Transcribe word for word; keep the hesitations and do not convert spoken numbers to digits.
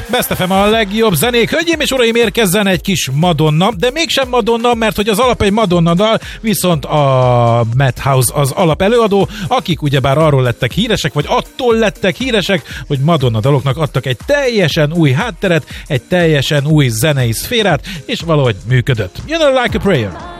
Best ef em a legjobb zenék. Hölgyeim és uraim, érkezzen egy kis Madonna, de mégsem Madonna, mert hogy az alap egy Madonna dal, viszont a Madhouse az alap előadó, akik ugyebár arról lettek híresek, vagy attól lettek híresek, hogy Madonna daloknak adtak egy teljesen új hátteret, egy teljesen új zenei szférát, és valahogy működött. You know, like a prayer.